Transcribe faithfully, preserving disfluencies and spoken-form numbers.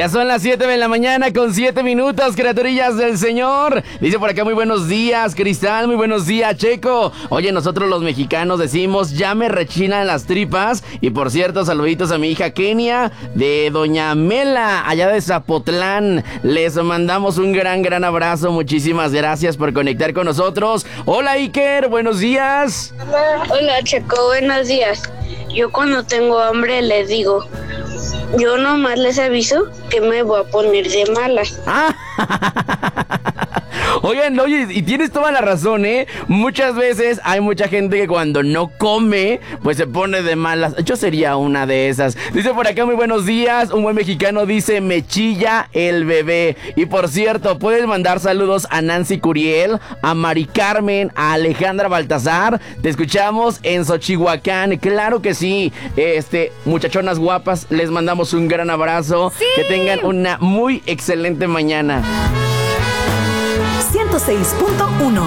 Ya son las siete de la mañana con siete minutos, criaturillas del Señor. Dice por acá, muy buenos días, Cristal, muy buenos días, Checo. Oye, nosotros los mexicanos decimos, ya me rechinan las tripas. Y por cierto, saluditos a mi hija Kenia, de Doña Mela, allá de Zapotlán. Les mandamos un gran, gran abrazo. Muchísimas gracias por conectar con nosotros. Hola, Iker, buenos días. Hola, Checo, buenos días. Yo cuando tengo hambre les digo, yo nomás les aviso que me voy a poner de malas. Ah. Oigan, oye, y tienes toda la razón, ¿eh? Muchas veces hay mucha gente que cuando no come, pues se pone de malas. Yo sería una de esas. Dice por acá, muy buenos días. Un buen mexicano dice, me chilla el bebé. Y por cierto, puedes mandar saludos a Nancy Curiel, a Mari Carmen, a Alejandra Baltazar. Te escuchamos en Xochihuacán. Claro que sí. Este, muchachonas guapas, les mandamos un gran abrazo. ¡Sí! Que tengan una muy excelente mañana. ciento seis punto uno